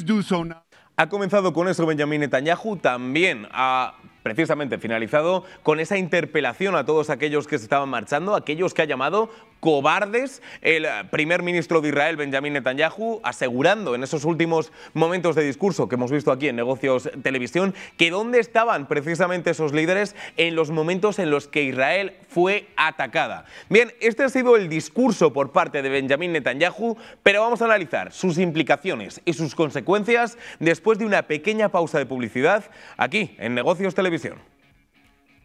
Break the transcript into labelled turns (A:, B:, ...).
A: do so now.
B: Ha comenzado con eso Benjamín Netanyahu, también ha precisamente finalizado con esa interpelación a todos aquellos que se estaban marchando, aquellos que ha llamado cobardes. El primer ministro de Israel, Benjamín Netanyahu, asegurando en esos últimos momentos de discurso que hemos visto aquí en Negocios Televisión, que dónde estaban precisamente esos líderes en los momentos en los que Israel fue atacada. Bien, este ha sido el discurso por parte de Benjamín Netanyahu, pero vamos a analizar sus implicaciones y sus consecuencias después de una pequeña pausa de publicidad aquí en Negocios Televisión.